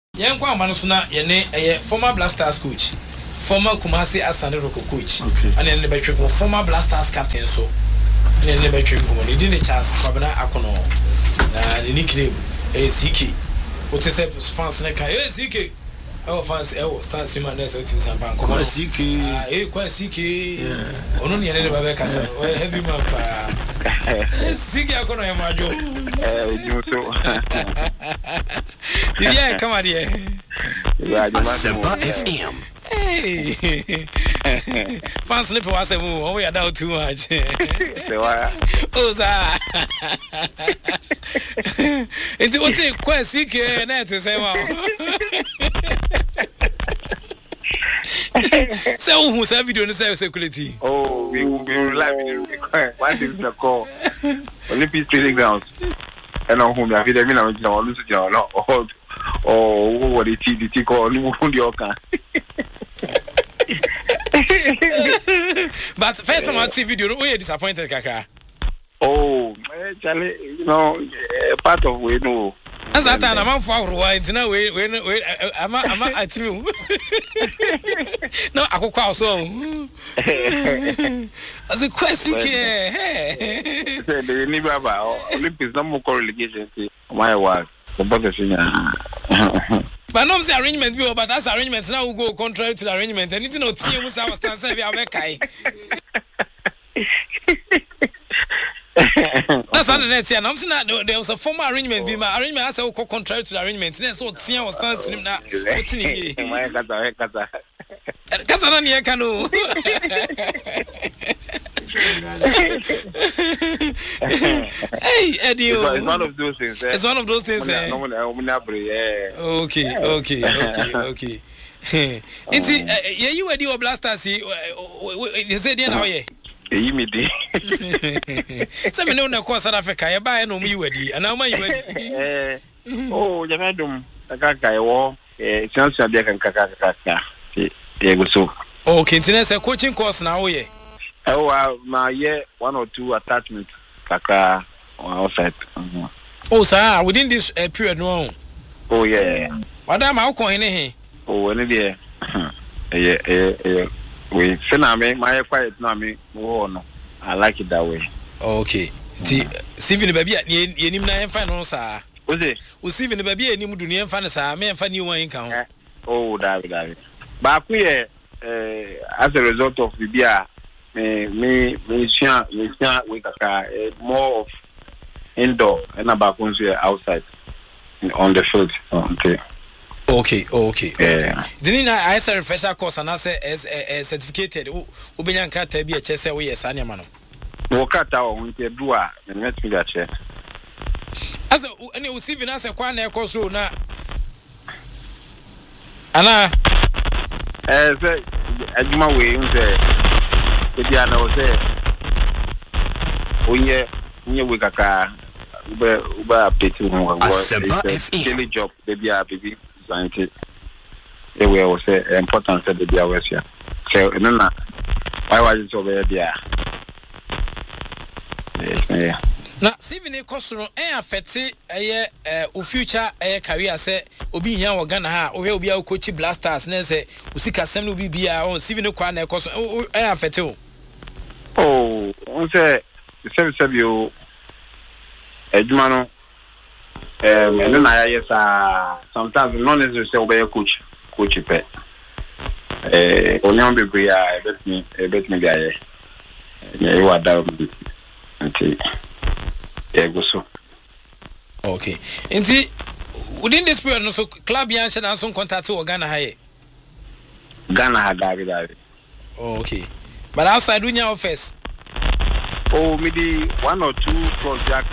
Yen kwa manu suna yene former Blasters coach, former Kumasi Asante Roko coach, and then the between former Blasters captain so, and then the between Kumoni didn't chance Fabana Akono, the nickname CK. What is it? Fans neka CK. Our fans stand Simon Nessa Tim Sampan. CK. Quite CK. Only another Babeka. Heavy map. CK Akono Yamajo. Yeah, come on here. Asempa FM. Hey. Fans slip was a move. Oh, we are down too much. Oh, sir. It's what you quite CK and that's the same. So who's have video on the security? Oh, we will be live in the what is the call? Olympic training grounds. And on whom I feel I lose it or what it is called Yoka. But first time I see video, we are disappointed, Kaka. Oh, Charlie, you know, part of we know. As that time, I'm for white. Now, wait, I'm at you. No, I could call so. As a question, hey, the Nibaba Olympics no more correlation. My wife, the brother. But no say arrangement we but as arrangements now will go contrary to the arrangement. And it's not team was our stand say we are kai. That's on the net here. I'm saying that there was a former arrangement. Be my arrangement as I go contrary to the arrangement. Then so team was stand stream now. What's in here? Kasa na niye kanu. Hey, Eddie. It's one of those things. It's one of those things. Okay. It's you Eddie or Blasters. You said now yeah. Immediately. Some know na course South Africa. You buy no me Eddie, and now my Eddie. Oh, you had them. Kaka wo. Chance ya bia kan kaka. So. Okay, it's a coaching course now yeah. Oh, my year 1 or 2 attachments, Kaka outside. Oh, sir, within this period, no. Oh, yeah. What am I calling here? Oh, any day. Yeah. We send me my quiet name. Oh, no. I like it that way. Okay. Steven, the baby, you need to find on, sir. What's it? We Steven, the baby, and you do not find us, I may find you one income. Oh, David. But we, as a result of the beer. Me we more of indoor and about outside on the field. Okay. Didn't I say refresher course and I say as certificated Ubian Kata be a chess away as Animano? No cut out on the dua and let me that chair. As any receiving us a quite near course road now. Anna as my way in there. Diana was there. Onye we kaka uba peti daily job baby scientist. They were say important said the was here. So na why was it over there? Yes. Na Steven Ekosoro affect future career say obi hia wo Ghana ha wo obi a coach Blasters na say usika sem no bibia on Steven Ekwa na Ekosoro affect o. Oh, on say the same you eduma no and na yes sometimes not necessarily say obey coach pe only be a bet me guy you are down until so. Okay. Indeed, within this period, no so club Yanshan and some contact to Ghana High. Ghana had David. Okay. But outside doing your office. Oh, maybe 1 or 2 projects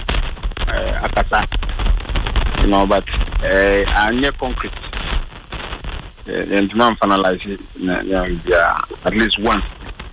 Akata. You know, but I near concrete. And man finalize it at least one.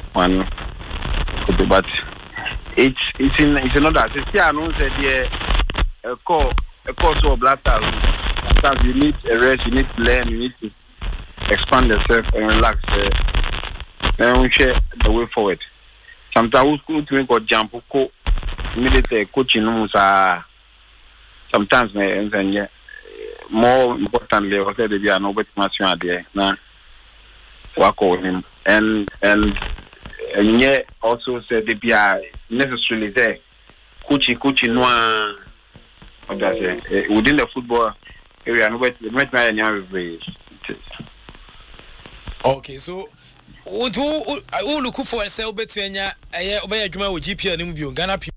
But it's another. I know that a course of Blasters. Sometimes you need a rest, you need to learn, you need to expand yourself and relax. Then we share the way forward. Sometimes we could go jump, immediately coaching. Sometimes more importantly, I said they are no better match there. Now, work on him, and yet also said they are necessarily there. Coaching no. Within the football area, no better okay, so who look for a cell between ya, obey a Juma with GP and Ghana.